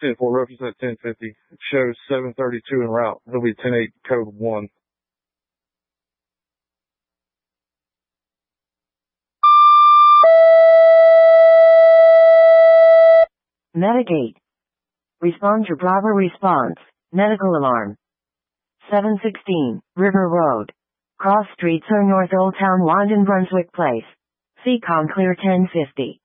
10-4, represent 1050. It shows 732 en route. It'll be 10-8, code 1. Metagate. Respond to Bravo response. Medical alarm. 716, River Road. Cross Streets or North Old Town, London, Brunswick Place. CCOM clear 1050.